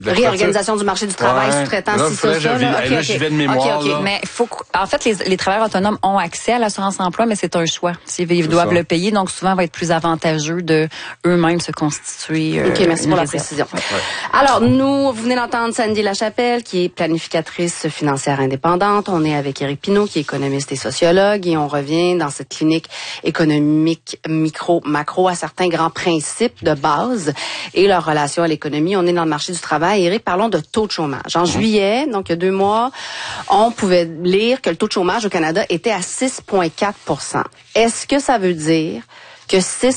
Réorganisation du marché du travail, sous-traitant, si ça, là, j'y vais de mémoire. Okay. Mais en fait, les travailleurs autonomes ont accès à l'assurance emploi, mais c'est un choix. Ils doivent le payer, donc souvent, il va être plus avantageux de eux-mêmes se constituer. OK, merci pour la précision. Ouais. Alors, vous venez d'entendre Sandy Lachapelle, qui est planificatrice financière indépendante. On est avec Éric Pinault, qui est économiste et sociologue, et on revient dans cette clinique économique micro-macro à certains grands principes de base et leur relation à l'économie. On est dans le marché du travail. Éric, parlons de taux de chômage. En juillet, donc il y a 2 mois, on pouvait lire que le taux de chômage au Canada était à 6,4 %. Est-ce que ça veut dire que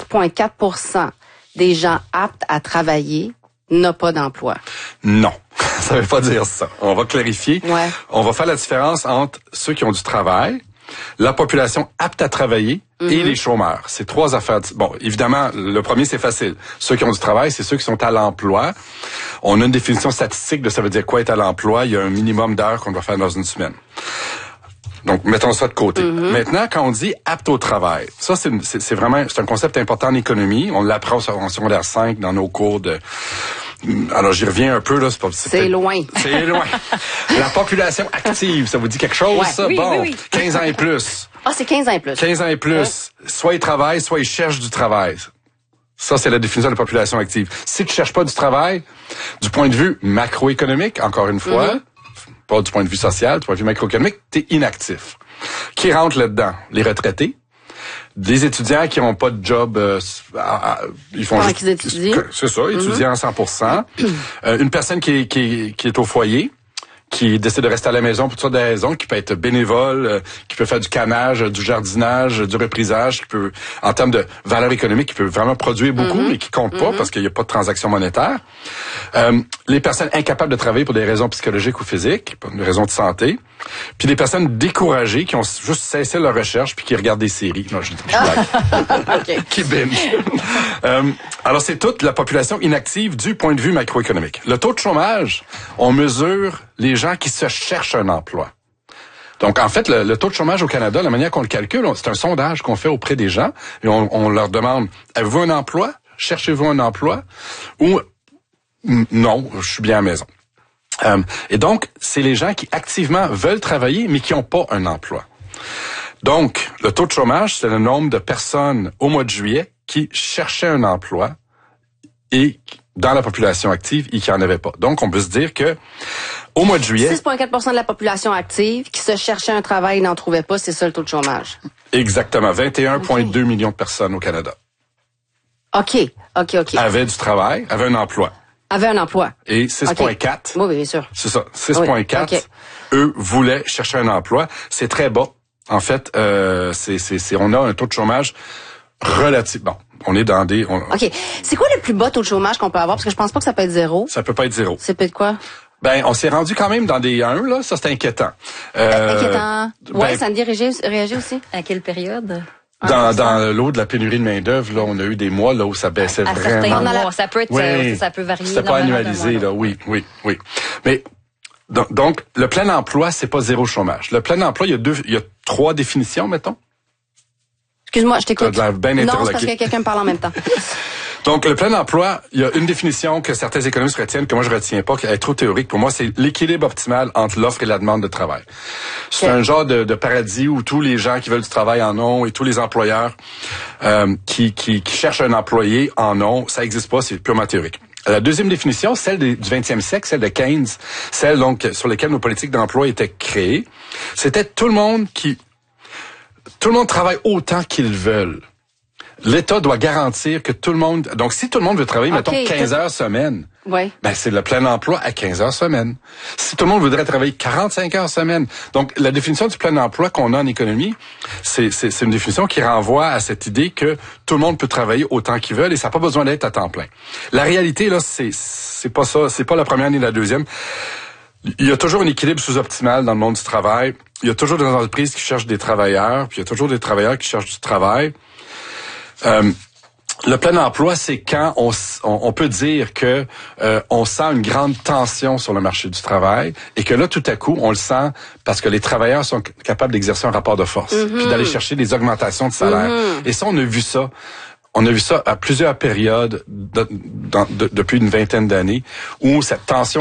6,4 % des gens aptes à travailler n'ont pas d'emploi? Non, ça veut pas dire ça. On va clarifier. Ouais. On va faire la différence entre ceux qui ont du travail, la population apte à travailler et les chômeurs. C'est 3 affaires. Bon, évidemment, le premier, c'est facile. Ceux qui ont du travail, c'est ceux qui sont à l'emploi. On a une définition statistique de ça veut dire quoi être à l'emploi. Il y a un minimum d'heures qu'on doit faire dans une semaine. Donc, mettons ça de côté. Maintenant, quand on dit apte au travail, ça, c'est vraiment, c'est un concept important en économie. On l'apprend en secondaire 5 dans nos cours de... Alors, j'y reviens un peu, là. C'est loin. C'est loin. La population active, ça vous dit quelque chose, ça? Oui, bon, oui. 15 ans et plus. Ah, c'est 15 ans et plus. 15 ans et plus. Ouais. Soit ils travaillent, soit ils cherchent du travail. Ça, c'est la définition de la population active. Si tu cherches pas du travail, du point de vue macroéconomique, encore une fois, pas du point de vue social, du point de vue macroéconomique, t'es inactif. Qui rentre là-dedans? Les retraités. Des étudiants qui n'ont pas de job, ils font juste... qu'ils étudient. C'est ça, étudiants à 100%. Une personne qui est au foyer, qui décide de rester à la maison pour toutes sortes de raisons, qui peut être bénévole, qui peut faire du canage, du jardinage, du reprisage, qui peut, en termes de valeur économique, qui peut vraiment produire beaucoup, mais qui compte pas parce qu'il n'y a pas de transaction monétaire. Les personnes incapables de travailler pour des raisons psychologiques ou physiques, pour des raisons de santé. Puis des personnes découragées qui ont juste cessé leur recherche puis qui regardent des séries. Non, je blague. Okay. Qui binge. Alors, c'est toute la population inactive du point de vue macroéconomique. Le taux de chômage, on mesure les gens qui se cherchent un emploi. Donc, en fait, le taux de chômage au Canada, la manière qu'on le calcule, c'est un sondage qu'on fait auprès des gens et on leur demande, avez-vous un emploi? Cherchez-vous un emploi? Ou non, je suis bien à la maison. Et donc, c'est les gens qui activement veulent travailler, mais qui n'ont pas un emploi. Donc, le taux de chômage, c'est le nombre de personnes au mois de juillet qui cherchaient un emploi et dans la population active et qui n'en avaient pas. Donc, on peut se dire que au mois de juillet... 6,4 % de la population active qui se cherchait un travail et n'en trouvait pas, c'est ça le taux de chômage. Exactement. 21,2 millions de personnes au Canada. OK. Avaient du travail, avaient un emploi. Avait un emploi. Et 6,4. Oui, bien sûr. C'est ça. 6,4. Okay. Eux voulaient chercher un emploi. C'est très bas. En fait, on a un taux de chômage relatif. Bon, on est dans des... OK. C'est quoi le plus bas taux de chômage qu'on peut avoir? Parce que je pense pas que ça peut être 0. Ça peut pas être 0. C'est peut-être quoi? Ben, on s'est rendu quand même dans des 1, là. Ça, c'est inquiétant. Inquiétant. Ouais, Sandy réagit aussi. À quelle période? Dans l'eau de la pénurie de main-d'œuvre, là, on a eu des mois là où ça baissait à vraiment. Certains mois, ça peut être, ça peut varier. C'était pas annualisé, là, oui. Mais donc, le plein emploi, c'est pas 0 chômage. Le plein emploi, il y a 3 définitions, mettons. Excuse-moi, je t'écoute. Bien non, c'est parce que quelqu'un me parle en même temps. Donc, le plein emploi, il y a une définition que certains économistes retiennent, que moi je retiens pas, qui est trop théorique. Pour moi, c'est l'équilibre optimal entre l'offre et la demande de travail. C'est un genre de paradis où tous les gens qui veulent du travail en ont et tous les employeurs qui cherchent un employé en ont. Ça existe pas, c'est purement théorique. La deuxième définition, celle du 20e siècle, celle de Keynes, celle donc sur laquelle nos politiques d'emploi étaient créées, c'était tout le monde travaille autant qu'ils veulent. L'État doit garantir que tout le monde... Donc, si tout le monde veut travailler, mettons, 15 heures semaine, ben c'est le plein emploi à 15 heures semaine. Si tout le monde voudrait travailler 45 heures semaine... Donc, la définition du plein emploi qu'on a en économie, c'est une définition qui renvoie à cette idée que tout le monde peut travailler autant qu'ils veulent et ça n'a pas besoin d'être à temps plein. La réalité, là, c'est pas ça. C'est pas la première ni la deuxième. Il y a toujours un équilibre sous-optimal dans le monde du travail. Il y a toujours des entreprises qui cherchent des travailleurs, puis il y a toujours des travailleurs qui cherchent du travail. Le plein emploi, c'est quand on peut dire que on sent une grande tension sur le marché du travail et que là, tout à coup, on le sent parce que les travailleurs sont capables d'exercer un rapport de force, puis d'aller chercher des augmentations de salaire. Et ça, on a vu ça. On a vu ça à plusieurs périodes depuis une vingtaine d'années où cette tension